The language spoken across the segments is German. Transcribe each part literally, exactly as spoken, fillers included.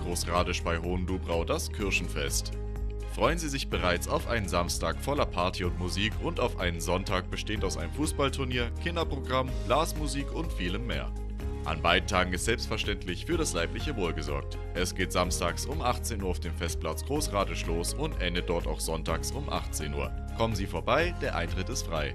Großradisch bei Hohendubrau das Kirchenfest. Freuen Sie sich bereits auf einen Samstag voller Party und Musik und auf einen Sonntag bestehend aus einem Fußballturnier, Kinderprogramm, Blasmusik und vielem mehr. An beiden Tagen ist selbstverständlich für das leibliche Wohl gesorgt. Es geht samstags um achtzehn Uhr auf dem Festplatz Großradisch los und endet dort auch sonntags um achtzehn Uhr. Kommen Sie vorbei, der Eintritt ist frei.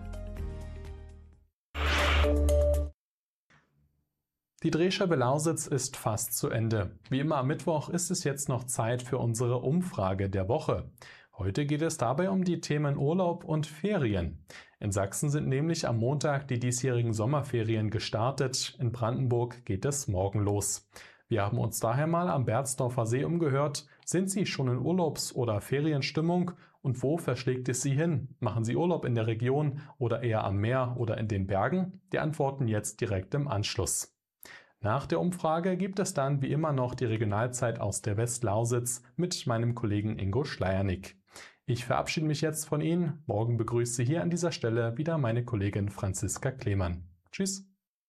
Die Drehscheibe Lausitz ist fast zu Ende. Wie immer am Mittwoch ist es jetzt noch Zeit für unsere Umfrage der Woche. Heute geht es dabei um die Themen Urlaub und Ferien. In Sachsen sind nämlich am Montag die diesjährigen Sommerferien gestartet. In Brandenburg geht es morgen los. Wir haben uns daher mal am Berzdorfer See umgehört. Sind Sie schon in Urlaubs- oder Ferienstimmung? Und wo verschlägt es Sie hin? Machen Sie Urlaub in der Region oder eher am Meer oder in den Bergen? Die Antworten jetzt direkt im Anschluss. Nach der Umfrage gibt es dann wie immer noch die Regionalzeit aus der Westlausitz mit meinem Kollegen Ingo Schleiernick. Ich verabschiede mich jetzt von Ihnen. Morgen begrüßt Sie hier an dieser Stelle wieder meine Kollegin Franziska Klemann. Tschüss.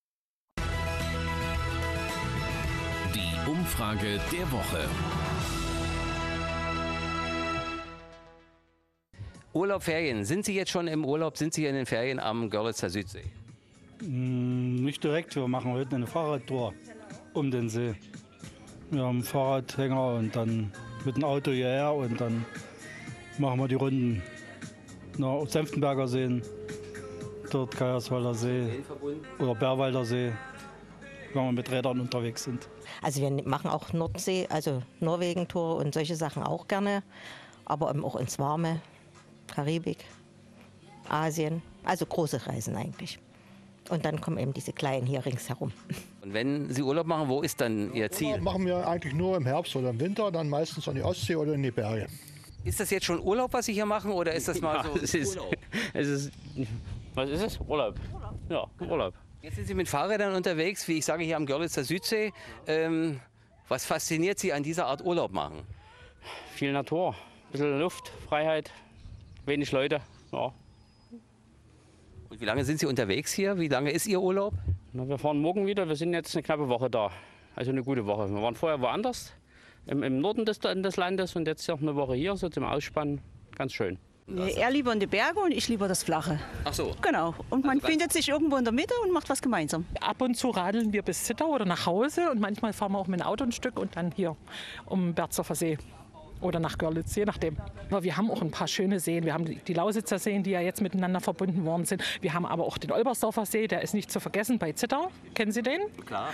Die Umfrage der Woche. Urlaub, Ferien. Sind Sie jetzt schon im Urlaub? Sind Sie in den Ferien am Görlitzer Südsee? Nicht direkt, wir machen heute eine Fahrradtour um den See. Wir haben einen Fahrradhänger und dann mit dem Auto hierher und dann machen wir die Runden nach Senftenberger Seen, dort Kajerswalder See oder Bärwalder See, wenn wir mit Rädern unterwegs sind. Also wir machen auch Nordsee, also Norwegen-Tour und solche Sachen auch gerne, aber eben auch ins Warme, Karibik, Asien, also große Reisen eigentlich. Und dann kommen eben diese kleinen hier ringsherum. Und wenn Sie Urlaub machen, wo ist dann Ihr Ziel? Urlaub machen wir eigentlich nur im Herbst oder im Winter, dann meistens an die Ostsee oder in die Berge. Ist das jetzt schon Urlaub, was Sie hier machen, oder ist das mal Ja, so es ist, Urlaub? es ist, was ist es? Urlaub. Ja, Urlaub. Jetzt sind Sie mit Fahrrädern unterwegs, wie ich sage, hier am Görlitzer Südsee. Ähm, was fasziniert Sie an dieser Art Urlaub machen? Viel Natur, ein bisschen Luft, Freiheit, wenig Leute. Ja. Und wie lange sind Sie unterwegs hier? Wie lange ist Ihr Urlaub? Na, wir fahren morgen wieder, wir sind jetzt eine knappe Woche da. Also eine gute Woche. Wir waren vorher woanders, im, im Norden des, des Landes und jetzt noch eine Woche hier, so zum Ausspannen. Ganz schön. Er lieber in die Berge und ich lieber das Flache. Ach so. Genau. Und man Also findet sich irgendwo in der Mitte und macht was gemeinsam. Ab und zu radeln wir bis Zittau oder nach Hause und manchmal fahren wir auch mit dem Auto ein Stück und dann hier um Berzdorfer See oder nach Görlitz, je nachdem. Aber wir haben auch ein paar schöne Seen. Wir haben die Lausitzer Seen, die ja jetzt miteinander verbunden worden sind. Wir haben aber auch den Olbersdorfer See, der ist nicht zu vergessen, bei Zittau. Kennen Sie den? Klar.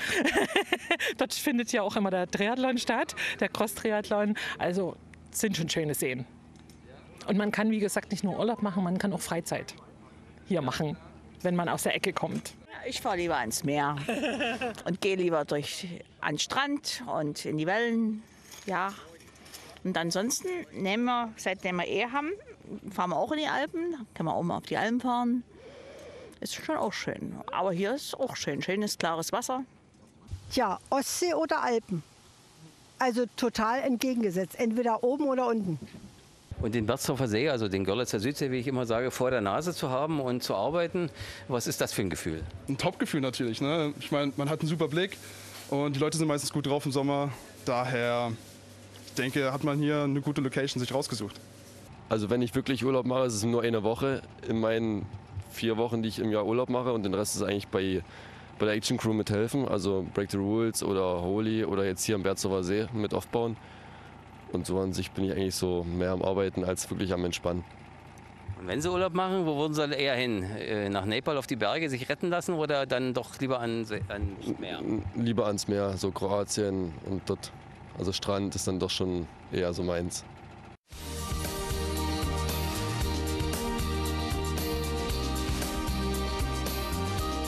Dort findet ja auch immer der Triathlon statt, der Cross-Triathlon. Also sind schon schöne Seen. Und man kann, wie gesagt, nicht nur Urlaub machen, man kann auch Freizeit hier machen, wenn man aus der Ecke kommt. Ich fahre lieber ans Meer und gehe lieber durch an den Strand und in die Wellen. Ja. Und ansonsten nehmen wir, seitdem wir eh haben, fahren wir auch in die Alpen. Können wir auch mal auf die Alpen fahren. Ist schon auch schön. Aber hier ist auch schön. Schönes, klares Wasser. Tja, Ostsee oder Alpen. Also total entgegengesetzt. Entweder oben oder unten. Und den Berzdorfer See, also den Görlitzer Südsee, wie ich immer sage, vor der Nase zu haben und zu arbeiten, was ist das für ein Gefühl? Ein Top-Gefühl natürlich. Ne? Ich meine, man hat einen super Blick und die Leute sind meistens gut drauf im Sommer. Daher, ich denke, hat man hier eine gute Location sich rausgesucht. Also wenn ich wirklich Urlaub mache, ist es nur eine Woche in meinen vier Wochen, die ich im Jahr Urlaub mache. Und den Rest ist eigentlich bei, bei der Action Crew mithelfen. Also Break the Rules oder Holy oder jetzt hier am Berzdorfer See mit aufbauen. Und so an sich bin ich eigentlich so mehr am Arbeiten als wirklich am Entspannen. Und wenn Sie Urlaub machen, wo würden Sie eher hin? Nach Nepal auf die Berge sich retten lassen oder dann doch lieber an, ans Meer? Lieber ans Meer, so Kroatien und dort. Also Strand ist dann doch schon eher so meins.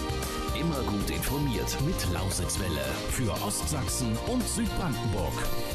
Immer gut informiert mit Lausitzwelle für Ostsachsen und Südbrandenburg.